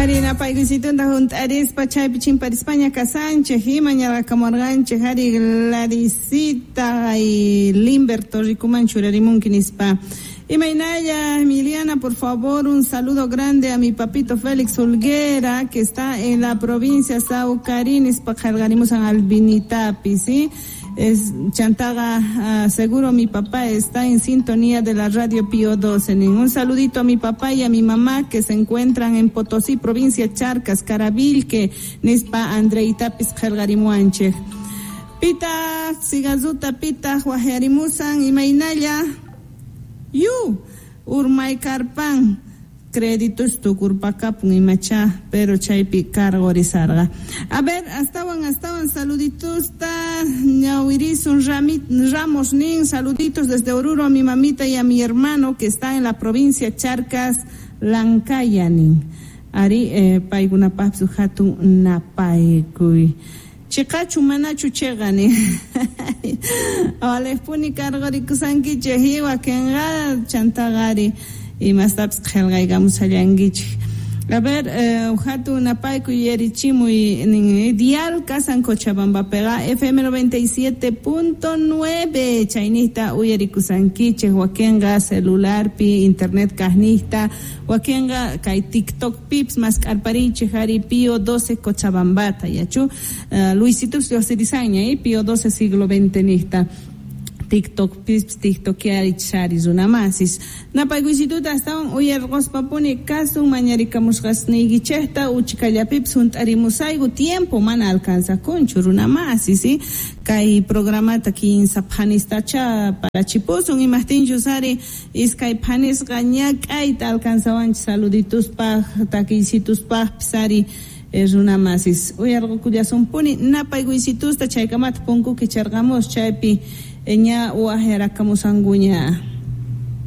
Harina paiguisitunda juntaris pachay pichin para España casanche himaña camorganche hari Larisita y Limberto Ricuman churarimunkinispa. Y Mainaya Emiliana, por favor, un saludo grande a mi papito Félix Olguera, que está en la provincia Saucarinis, Pajalgarimos San Albinitapi, ¿sí? Es Chantaga, seguro mi papá está en sintonía de la radio Pío 12. Un saludito a mi papá y a mi mamá que se encuentran en Potosí, provincia Charcas, Caravilque, Nispa Andreitapis Jalgarimuanche. Pita, Sigazuta, Pita, Huajearimusan y Mainaya. Urmay Carpan, créditos tu curpacapun y macha, pero chaypi cargorizarga. A ver, estaban saluditos, ñahuirizun Ramos Nin, saluditos desde Oruro a mi mamita y a mi hermano que está en la provincia Charcas, Lancayanin. Ari, paigunapapsu hatun napaikuy. Chikachu manachu chegani. Alespuni cargari kusanki chehiwa kenga chantagari y más taps helgaigamos allangichi. A ver, hatu napaiku yerichimu y dial casan Cochabamba pega FM 97.9 chainista uyerikusankiche huakenga celular pi internet casnista huakenga kai TikTok pips más carpariche jari Pío 12 Cochabambata yachu Luisito se diseña Pío 12 siglo XX nista TikTok pips TikTokiari charizuna masis napaiguisituta estaban uyergos papuni caso mañarika musgasnigi chesta uchikalla pips juntarimusaigu tiempo mana alcanza conchuruna masis ¿sí? Kai programata kin sapanistacha para chiposun y mastin yusari iskai panis gañak aita alcanzaban saluditos pa taquisitos pa pisari es una masis uyergo kuyasun puni napaiguisitusta chaykamat ponku que chargamos chaypi Eña uajera kamusanguña.